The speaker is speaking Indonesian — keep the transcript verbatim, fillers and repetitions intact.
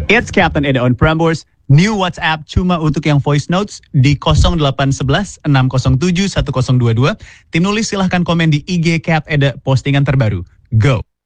It's Captain Eda on Prambors. New WhatsApp cuma untuk yang voice notes di nol delapan satu satu enam nol tujuh satu nol dua dua. Tim nulis silahkan komen di I G Cap Eda postingan terbaru. Go!